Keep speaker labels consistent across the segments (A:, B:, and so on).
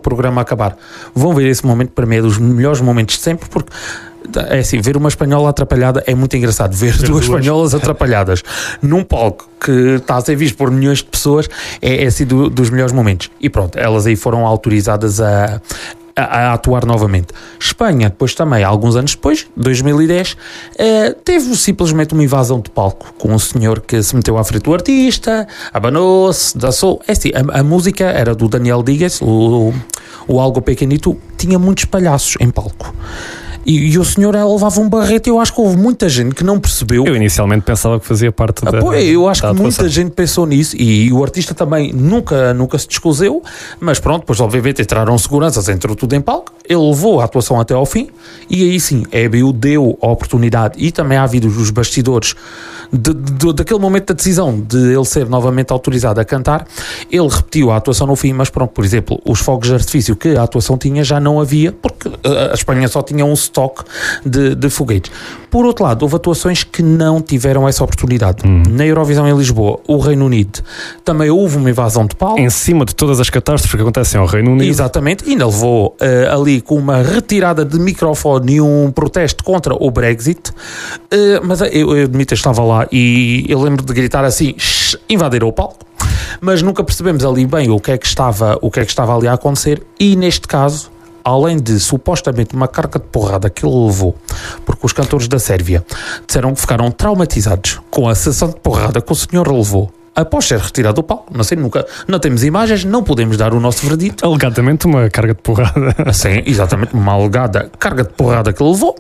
A: programa acabar. Vão ver esse momento, para mim é dos melhores momentos de sempre, porque é assim, ver uma espanhola atrapalhada é muito engraçado. Ver duas espanholas atrapalhadas num palco que está a ser visto por milhões de pessoas é assim dos melhores momentos. E pronto, elas aí foram autorizadas a atuar novamente. Espanha, depois também, alguns anos depois, 2010, teve simplesmente uma invasão de palco com um senhor que se meteu à frente do artista, abanou-se, dançou. É assim, a música era do Daniel Díaz, o Algo Pequenito, tinha muitos palhaços em palco. E o senhor levava um barrete. Eu acho que houve muita gente que não percebeu.
B: Eu inicialmente pensava que fazia parte da
A: eu acho que muita gente pensou nisso, e o artista também nunca se descoseu, mas pronto, depois obviamente entraram seguranças, entrou tudo em palco, ele levou a atuação até ao fim, e aí sim, a EBU deu a oportunidade, e também há vídeos dos bastidores daquele momento da decisão de ele ser novamente autorizado a cantar. Ele repetiu a atuação no fim, mas pronto, por exemplo, os fogos de artifício que a atuação tinha já não havia, porque a Espanha só tinha um estoque de foguetes. Por outro lado, houve atuações que não tiveram essa oportunidade. Na Eurovisão em Lisboa, o Reino Unido, também houve uma invasão de palco.
B: Em cima de todas as catástrofes que acontecem ao Reino Unido.
A: Exatamente, ainda levou ali com uma retirada de microfone e um protesto contra o Brexit. Mas eu admito, eu estava lá e eu lembro de gritar assim: invadiram o palco. Mas nunca percebemos ali bem o que é que estava ali a acontecer, e neste caso, além de supostamente uma carga de porrada que ele levou, porque os cantores da Sérvia disseram que ficaram traumatizados com a sessão de porrada que o senhor levou após ser retirado do palco. Não sei, não temos imagens, não podemos dar o nosso verdito.
B: Alegadamente uma carga de porrada.
A: Sim, exatamente, uma alegada carga de porrada que ele levou.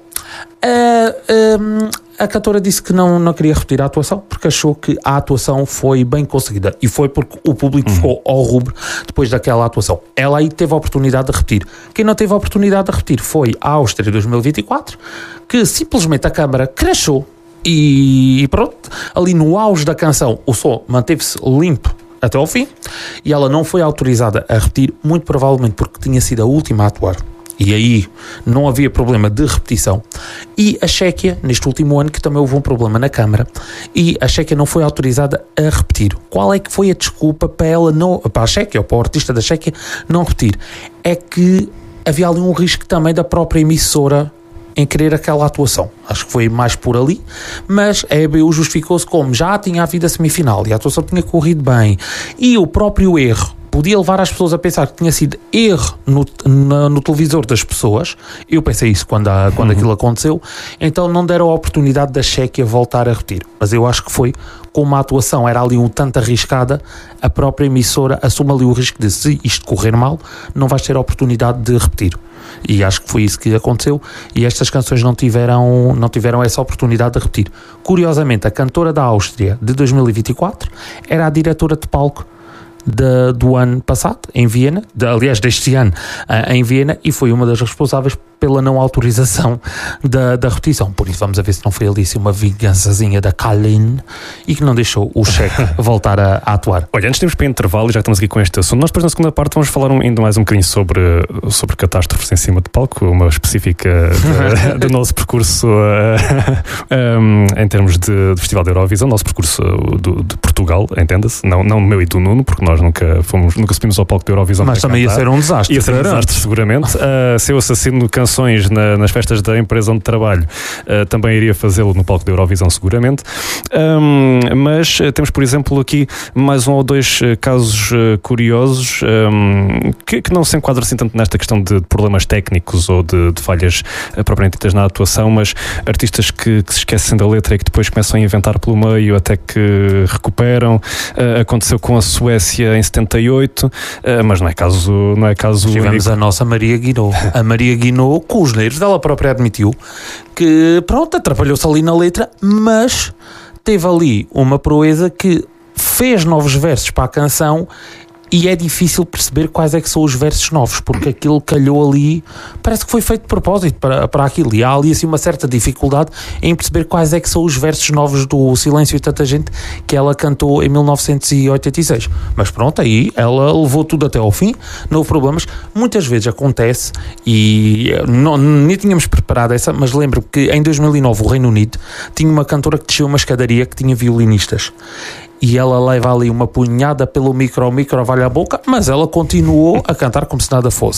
A: A cantora disse que não queria repetir a atuação porque achou que a atuação foi bem conseguida, e foi porque o público ficou ao rubro depois daquela atuação. Ela aí teve a oportunidade de repetir. Quem não teve a oportunidade de repetir foi a Áustria 2024, que simplesmente a câmara crashou e pronto, ali no auge da canção o som manteve-se limpo até ao fim, e ela não foi autorizada a repetir, muito provavelmente porque tinha sido a última a atuar. E aí não havia problema de repetição. E a Chequia, neste último ano, que também houve um problema na Câmara, e a Chequia não foi autorizada a repetir. Qual é que foi a desculpa para ela não, para a Chequia, ou para o artista da Chequia, não repetir? É que havia ali um risco também da própria emissora em querer aquela atuação. Acho que foi mais por ali, mas a EBU justificou-se como já tinha havido a semifinal e a atuação tinha corrido bem, e o próprio erro podia levar as pessoas a pensar que tinha sido erro no televisor das pessoas. Eu pensei isso quando aquilo aconteceu. Então não deram a oportunidade da Chequia voltar a repetir. Mas eu acho que foi, como a atuação era ali um tanto arriscada, a própria emissora assume ali o risco de, se isto correr mal, não vais ter a oportunidade de repetir. E acho que foi isso que aconteceu, e estas canções não tiveram essa oportunidade de repetir. Curiosamente, a cantora da Áustria de 2024 era a diretora de palco do ano passado, em Viena, aliás, deste ano, em Viena, e foi uma das responsáveis pela não autorização da repetição. Por isso vamos a ver se não foi ali uma vingançazinha da Kalin e que não deixou o Cheque voltar a atuar.
B: Olha, antes de irmos para o intervalo, e já estamos aqui com este assunto, nós depois na segunda parte vamos falar ainda mais um bocadinho sobre catástrofes em cima de palco, uma específica do nosso percurso em termos de Festival da Eurovisão, nosso percurso de Portugal, entenda-se, não o meu e do Nuno, porque nós nunca subimos ao palco da Eurovisão.
A: Mas também ia ser um desastre.
B: Ia ser um desastre, seguramente. Se eu assassino canções nas festas da empresa onde trabalho, também iria fazê-lo no palco da Eurovisão, seguramente. Mas temos, por exemplo, aqui mais um ou dois casos curiosos que não se enquadram assim tanto nesta questão de problemas técnicos ou de falhas propriamente ditas na atuação, mas artistas que se esquecem da letra e que depois começam a inventar pelo meio até que recuperam. Aconteceu com a Suécia em 78, mas não é caso
A: Tivemos único. A nossa Maria Guinot. A Maria Guinot, com os nervos, ela própria admitiu que, pronto, atrapalhou-se ali na letra, mas teve ali uma proeza que fez novos versos para a canção. E é difícil perceber quais é que são os versos novos, porque aquilo calhou ali, parece que foi feito de propósito para aquilo, e há ali assim uma certa dificuldade em perceber quais é que são os versos novos do Silêncio e Tanta Gente que ela cantou em 1986. Mas pronto, aí ela levou tudo até ao fim, não houve problemas. Muitas vezes acontece, e nem tínhamos preparado essa, mas lembro que em 2009 o Reino Unido tinha uma cantora que desceu uma escadaria que tinha violinistas. E ela leva ali uma punhada pelo micro vai à boca, mas ela continuou a cantar como se nada fosse.